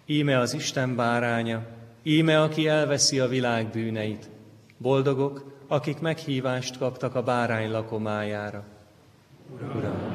Íme az Isten báránya, íme aki elveszi a világ bűneit. Boldogok, akik meghívást kaptak a bárány lakomájára. Uram,